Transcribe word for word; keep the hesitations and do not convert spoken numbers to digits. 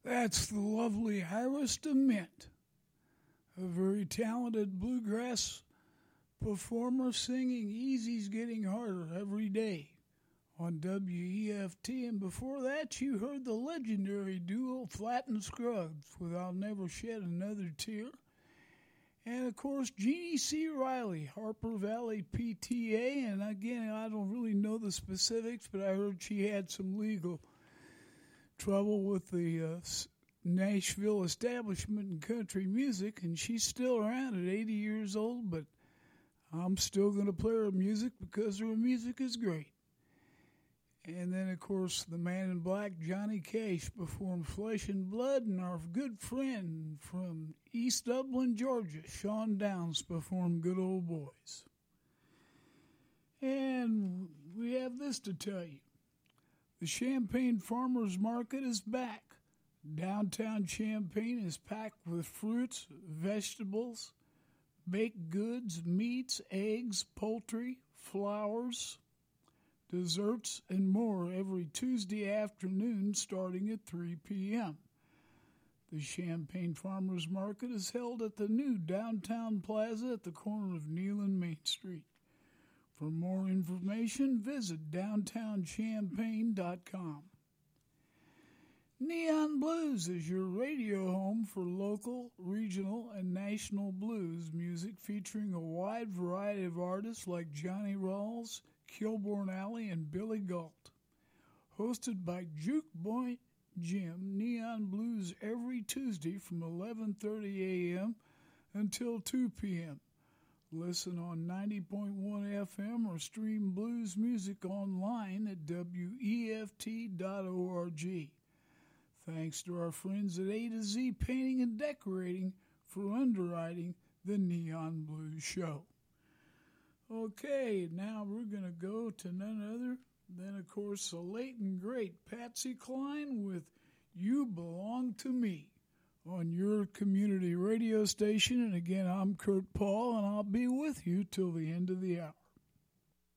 That's the lovely Iris DeMint, a very talented bluegrass performer singing Easy's Getting Harder every day on W E F T. And before that, you heard the legendary duo Flatt and Scruggs with I'll Never Shed Another Tear. And, of course, Jeannie C. Riley, Harper Valley P T A. And, again, I don't really know the specifics, but I heard she had some legal trouble with the uh, Nashville establishment in country music, and she's still around at eighty years old, but I'm still going to play her music because her music is great. And then, of course, the man in black, Johnny Cash, performed Flesh and Blood, and our good friend from East Dublin, Georgia, Sean Downs, performed Good Old Boys. And we have this to tell you. The Champaign Farmers Market is back. Downtown Champaign is packed with fruits, vegetables, baked goods, meats, eggs, poultry, flowers, desserts, and more every Tuesday afternoon starting at three p.m. The Champaign Farmers Market is held at the new Downtown Plaza at the corner of Neal and Main Street. For more information, visit downtown champaign dot com. Neon Blues is your radio home for local, regional, and national blues music featuring a wide variety of artists like Johnny Rawls, Kilborn Alley, and Billy Galt. Hosted by Juke Boy Jim, Neon Blues every Tuesday from eleven thirty a.m. until two p.m. Listen on ninety point one F M or stream blues music online at W E F T dot org. Thanks to our friends at A to Z Painting and Decorating for underwriting the Neon Blues Show. Okay, now we're going to go to none other than, of course, the late and great Patsy Cline with You Belong to Me on your community radio station. And again, I'm Kurt Paul, and I'll be with you till the end of the hour.